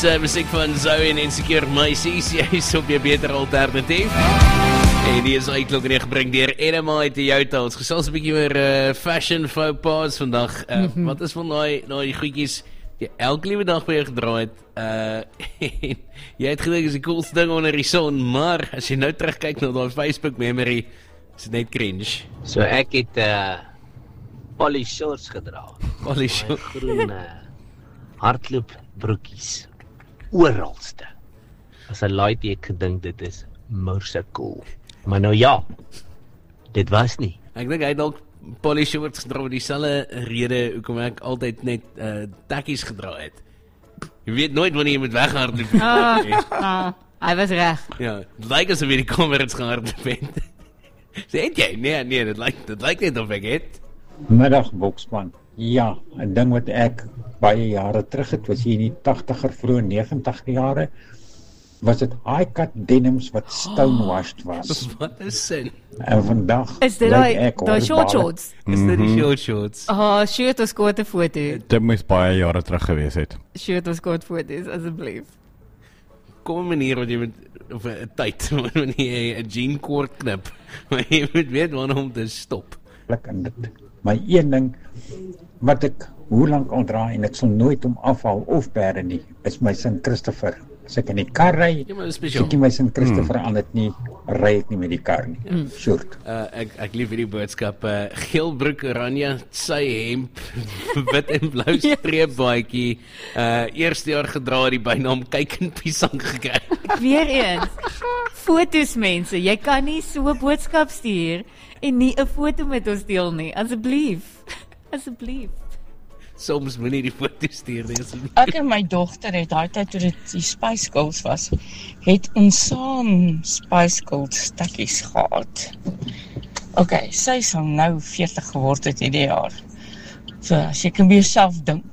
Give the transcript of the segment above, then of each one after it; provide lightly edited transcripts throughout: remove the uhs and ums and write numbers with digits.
muziek van Zoe en Insecure Meisies, jy is op jou beter alternatief. En die is uitklok en die gebring deur NMA uit die Toyota. Ons gesels 'n bietjie oor fashion faux pas vandag. Wat is van daai goedjies jy elke liewe dag by jou gedra het? En jy het gedink is die coolste ding onder die son, maar as jy nou terugkyk na daai Facebook memory, is dit net cringe. So ek het Polly shorts gedra. Polly shorts. Groen hardloopbroekies. Oralste. As 'n laaitie ek gedink dit is moorse cool. Maar nou ja, dit was nie. Ek dink hy het dalk Polly shorts gedra vir dieselfde rede hoekom ek altyd net takkies gedra het. Jy weet nooit wanneer jy moet weghardloop. Hy was reg. Ja, dit lyk asof jy die Comrades gehardloop het. Sê jy? Nee, dit lyk net of ek het. Middag Boksman. Ja, 'n ding wat ek baie jare terug het, was hier in die 80er, vroeë 90er jare, was dit high-cut denims wat stonewashed was. Wat is sin? En vandag Is dit daai short shorts? Is dit die short shorts? Shoot ons kort 'n foto. Dit moes baie jare terug gewees het. Shoot ons kort foto's asseblief. Kom 'n manier wat jy met of 'n tyd wanneer jy 'n jean kort knip, maar jy moet weet wanneer om te stop. In dit. Maar een ding wat ek hoe lank al dra en ek sal nooit hom afhaal of bære nie, is my St. Christopher. As ek in die kar ry, sit my St. Christopher aan dit nie, ry ek nie met die kar nie. Short. Ek lief hierdie boodskap. Geel broek, oranje, sy hemp, wit en blou streepbaadjie. Eerste jaar gedra, die bynaam kyk en piesang gekry. Weer eens. Foto's mense, jy kan nie so 'n boodskap stuur en nie 'n foto met ons deel nie. Asseblief. Asseblief. Soms moet nie die foto stuur nie. Ek en my dogter het daai tyd toe dit die Spice Girls was, het ons saam Spice Girls stukkies gehad. Okay, sy sal nou 40 geword het hierdie jaar. So as jy kan by jouself dink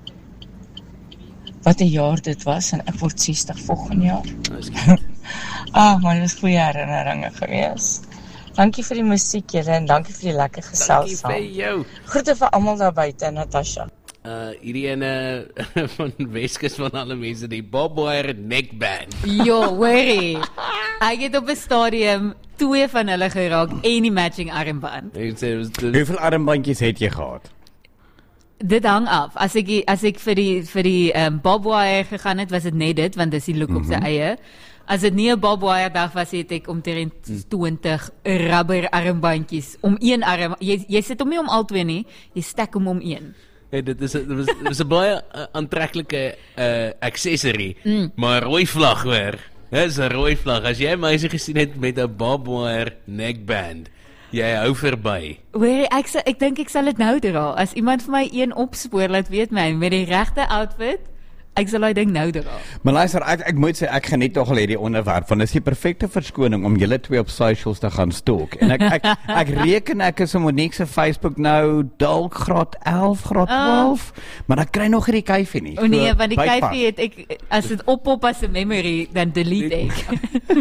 wat 'n jaar dit was en ek word 60 volgende jaar. Maar dit is goeie herinneringe gewees. Dankie vir die musiek julle en dankie vir die lekker gesels. Dankie vir jou. Groete vir almal daar buite, Natasha. Hierdie ene van Weskus van alle mense, die Bob Wire neckband. Jo, worry. Ek het op 'n stadium 2 van hulle geraak en die matching armband. Hoeveel armbandjies het jy gehad? Dit hang af. As ek vir die Bob Wire gegaan het, was dit net dit want dis die look op sy eie. As dit nie 'n Bob Wire dag was, het ek omtrent 20 rubber armbandjies om een arm. Jy sit hom nie om al twee nie, jy stek hom om een. Hey, dit is 'n baie aantreklike accessory, maar rooi vlag hoor. Dis 'n rooi vlag. As jy 'n meisie gesien het met 'n Bob Wire neckband, jy hou verby. Hoor, ek dink ek sal dit nou dra. As iemand vir my een opspoor, laat weet my met die regte outfit. Ek sal daai ding nou dra. Maar luister, ek moet sê ek geniet nogal hierdie onderwerp want dit is die perfekte verskoning om julle twee op socials te gaan stalk. En ek reken ek is op Monique se Facebook nou dalk graad 11, graad 12, maar ek kry nog hierdie kyfie nie. O nee, want die kyfie het ek as dit oppop as 'n memory dan delete ek.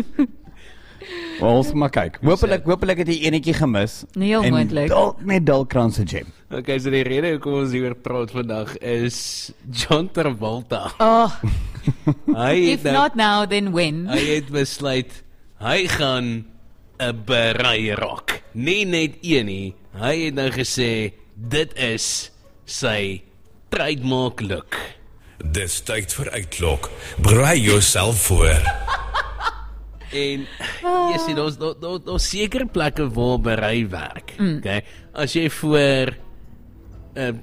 Ons maar kyk. Hoopelik het jy enetjie gemis. Nee, onmoontlik. Met dalkranse gem. Okay, so die rede hoekom ons hieroor praat vandag is John Travolta. If not now, then when? Hy het besluit, hy gaan 'n beret rock. Nie net een nie. Hy het nou gesê, dit is sy trademark look. Dis tyd vir uitklok. Berei jouself voor. En jy sien, ons sekere plekke waar berei werk. Okay? As jy voor 'n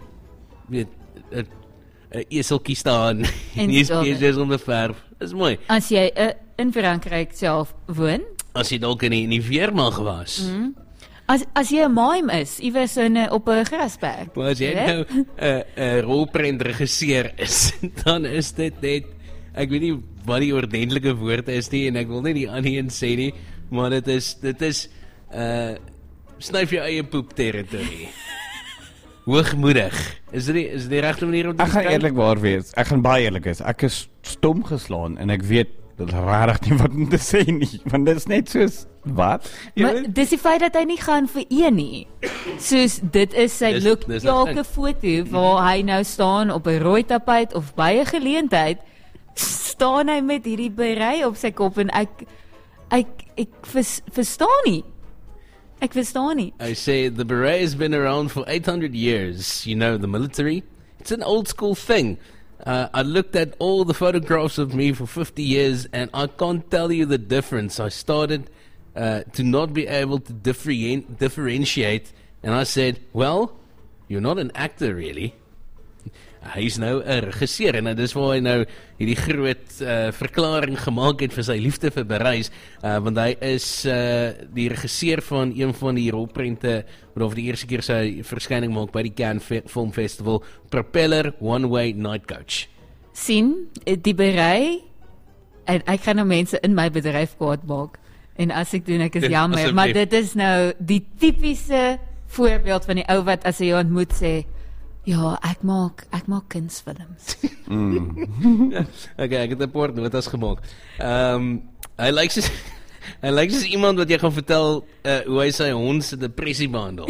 eseltjie staan en jy is om te verf, is mooi. As jy in Frankryk self woon, as jy dalk in die weermag was. As jy 'n mime is, iewers op 'n grasperk. Maar as jy nou 'n rolprent regisseur is, dan is dit net, ek weet nie wat die ordentlike woord is nie en ek wil nie die ander een sê nie, maar dit is snyf jou eie poep territorie. Hoogmoedig. Is dit die regte manier om te Ek gaan eerlikwaar wees. Ek gaan baie eerlik wees. Ek is stom geslaan en ek weet regtig nie wat om te sê nie, want dit is net soos wat? Maar dis die feit dat hy nie gaan vir een nie. Soos dit is sy look, elke foto waar hy nou staan op 'n rooi tapijt of by 'n geleentheid, staan hy met hierdie berei op sy kop en ek verstaan nie. Ek verstaan nie. I say the beret has been around for 800 years. You know, the military. It's an old school thing. I looked at all the photographs of me for 50 years and I can't tell you the difference. I started to not be able to differentiate and I said, well, you're not an actor really. Hy is nou 'n regisseur en dis waar hy nou hierdie groot verklaring gemaak het vir sy liefde vir bereis, want hy is die regisseur van een van die rolprente wat vir die eerste keer sy verskyning maak by die Cannes Film Festival, Propeller One Way Night Coach. Sien, die berei en ek gaan nou mense in my bedryf kwaad maak en as ek doen ek is jammer, maar dit is nou die tipiese voorbeeld van die ou wat as hy jou ontmoet sê, ja, ek maak kunsfilms. Okay, ek het 'n portnotas gemaak. Hy lyk soos iemand wat jy gaan vertel hoe hy sy hond se depressie behandel.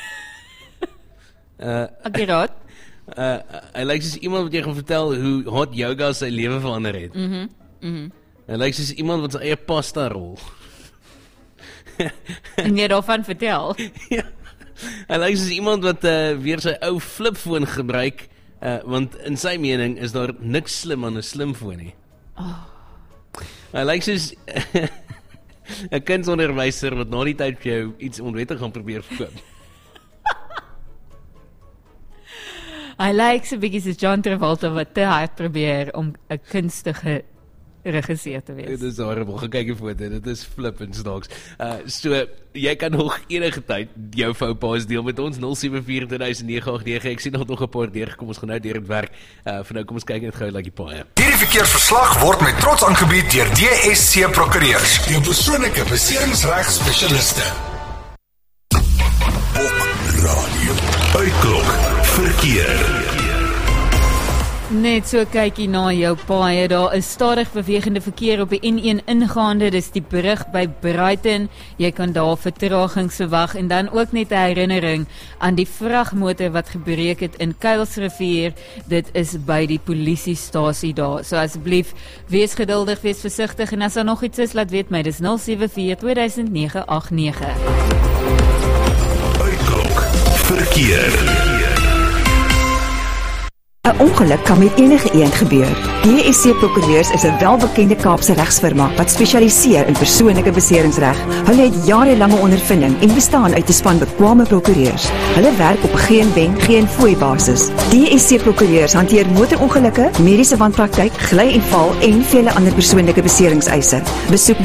Akkurat. Hy lyk soos iemand wat jy gaan vertel hoe hot yoga sy lewe verander het. Hy lyk soos iemand wat sy eie pasta rol. En jy daarvan vertel. Ja. Hy lyk soos iemand wat weer sy ou flipfoon gebruik, want in sy mening is daar niks slim aan 'n slimfoon nie. Hy lyk soos 'n kindsonderwyser wat na die tyd vir jou iets onwettig gaan probeer verkoop. Hy lyk so 'n bietjie soos John Travolta wat te hard probeer om 'n kunstige regisseur te wees. Dit is horrible, gaan kyk die foto, dit is flippend snaaks. So, jy kan nog enige tyd jou foupas deel met ons, 074-2009-89, ek sien nog 'n paar deurgekom, ons gaan nou deur dit werk. Vir nou, kom ons kyk net gou like die paaie. Hierdie verkeersverslag word met trots aangebied deur DSC Prokureurs, jou persoonlike beseringsregspesialiste. Op radio, uitklok, verkeer. Net so kykie na jou paaie, daar is stadig bewegende verkeer op die N1 ingaande, dis die brug by Brighton, jy kan daar vertragings verwag, en dan ook net 'n herinnering aan die vragmotor wat gebreek het in Kuilsrivier, dit is by die polisiestasie daar, so asseblief, wees geduldig, wees versigtig, en as daar nog iets is, laat weet my, dis 074-2009-89. Uitklok, verkeer. 'n Ongeluk kan met enige iemand gebeur. DSC Prokureurs is 'n welbekende Kaapse regsfirma wat spesialiseer in persoonlike beseringsreg. Hulle het jarelange ondervinding en bestaan uit 'n span bekwame prokureurs. Hulle werk op geen wen, geen fooi basis. DSC Prokureurs hanteer motorongelukke, mediese wanpraktyk, gly en val en vele ander persoonlike beseringseise. Besoek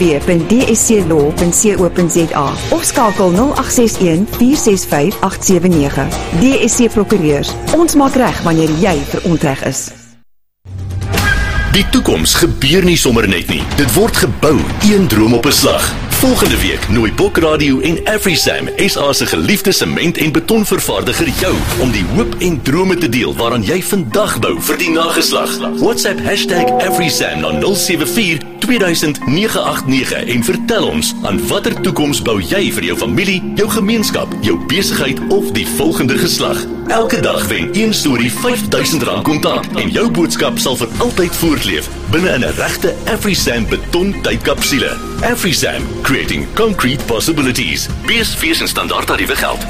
www.dsclaw.co.za of skakel 0861-465-879. DSC Prokureurs. Ons maak reg wanneer jy verontreg is. Die toekoms gebeur nie sommer net nie. Dit word gebou, een droom op 'n slag. Volgende week nooi Bok Radio en AfriSam, SA se geliefde sement- en betonvervaardiger jou om die hoop en drome te deel waaraan jy vandag bou vir die nageslag. WhatsApp #AfriSam na 074-2000-989 en vertel ons aan watter toekoms bou jy vir jou familie, jou gemeenskap, jou besigheid of die volgende geslag. Elke dag wen een storie R5000 kontant en jou boodskap sal vir altyd voortleef binne in 'n regte AfriSam beton tydkapsule. AfriSam, creating concrete possibilities. BSV en standaard tariewe geld.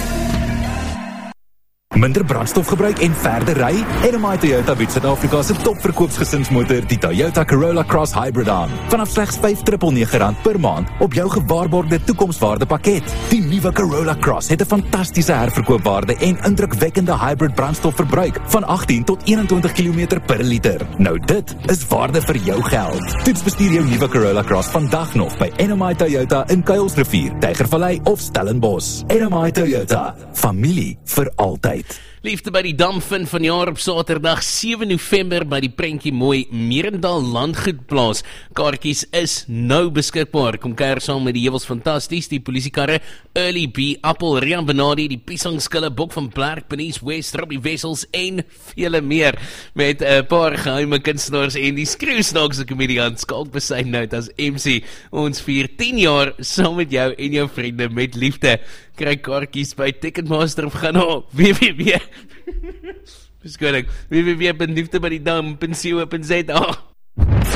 Minder brandstofgebruik en verder ry? NMI Toyota bied Suid-Afrika se topverkoopsgesinsmotor, die Toyota Corolla Cross Hybrid aan. Vanaf slegs R599 per maand op jou gewaarborgde toekomswaarde pakket. Die nuwe Corolla Cross het 'n fantastiese herverkoopwaarde en indrukwekkende hybrid brandstofverbruik van 18 tot 21 km per liter. Nou dit is waarde vir jou geld. Toets bestuur jou nuwe Corolla Cross vandag nog by NMI Toyota in Kuilsrivier, Tygervallei of Stellenbosch. NMI Toyota, familie vir altyd. Liefde by die Dam vind vanjaar op Saterdag 7 November by die prentjie mooi Merendal Landgoedplaas. Kaartjies is nou beskikbaar. Kom kuier saam met die heuwels fantasties, die polisiekarre, Early B, Appel, Rian Benadi, die Piesangskille, Bok van Blerk, Benies West, Robbie Wessels en vele meer. Met 'n paar geheime kunstenaars en die skreeusnaakse komediant Skalk Besyn Nout as MC. Ons vier 10 jaar saam met jou en jou vriende met liefde. Kry kaartjies by Ticketmaster of gaan na www.liefdebydidam.co.za